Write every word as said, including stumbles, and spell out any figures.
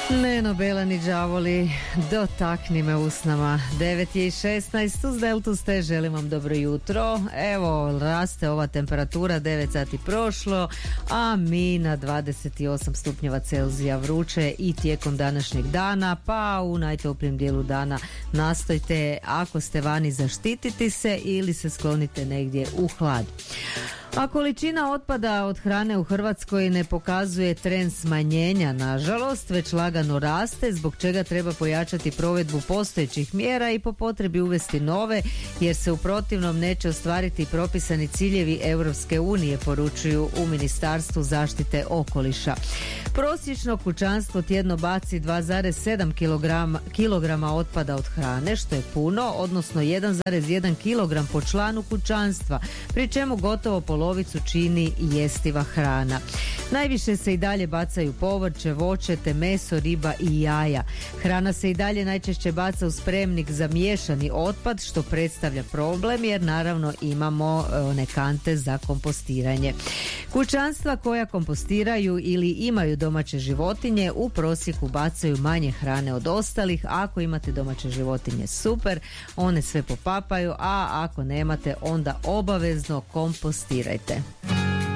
Neno Belani đavoli, dotakni me usnama. devet je i šesnaest, uz Deltu ste, želim vam dobro jutro. Evo, raste ova temperatura, devet sati prošlo, a mi na dvadeset osam stupnjeva Celzija vruće i tijekom današnjeg dana, pa u najtoplijem dijelu dana nastojte, ako ste vani, zaštititi se ili se sklonite negdje u hlad. A količina otpada od hrane u Hrvatskoj ne pokazuje trend smanjenja, nažalost, već lagano raste, zbog čega treba pojačati provedbu postojećih mjera i po potrebi uvesti nove, jer se u protivnom neće ostvariti propisani ciljevi Europske unije, poručuju u Ministarstvu zaštite okoliša. Prosječno kućanstvo tjedno baci dva zarez sedam kilograma otpada od hrane, što je puno, odnosno jedan zarez jedan kilogram po članu kućanstva, pri čemu gotovo polovicu čini jestiva hrana. Najviše se i dalje bacaju povrće, voće te meso, riba i jaja. Hrana se i dalje najčešće baca u spremnik za miješani otpad, što predstavlja problem jer naravno imamo one kante za kompostiranje. Kućanstva koja kompostiraju ili imaju domaće životinje u prosjeku bacaju manje hrane od ostalih. Ako imate domaće životinje, super, one sve popapaju, a ako nemate, onda obavezno kompostirajte.